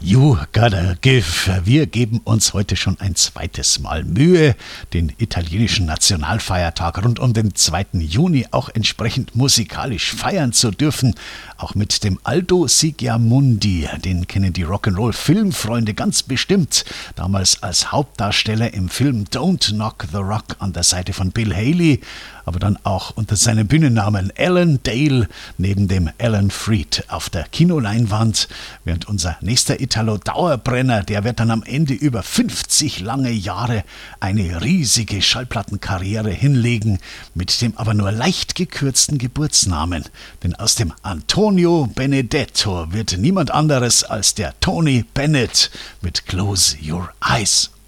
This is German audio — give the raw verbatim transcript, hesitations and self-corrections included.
You gotta give. Wir geben uns heute schon ein zweites Mal Mühe, den italienischen Nationalfeiertag rund um den zweiten Juni auch entsprechend musikalisch feiern zu dürfen. Auch mit dem Aldo Sigiamundi, den kennen die Rock'n'Roll-Filmfreunde ganz bestimmt. Damals als Hauptdarsteller im Film Don't Knock the Rock an der Seite von Bill Haley, aber dann auch unter seinem Bühnennamen Alan Dale neben dem Alan Freed auf der Kinoleinwand. Während unser nächster Italo-Dauerbrenner, der wird dann am Ende über fünfzig lange Jahre eine riesige Schallplattenkarriere hinlegen, mit dem aber nur leicht gekürzten Geburtsnamen. Denn aus dem Antonio Benedetto wird niemand anderes als der Tony Bennett mit Close Your Eyes.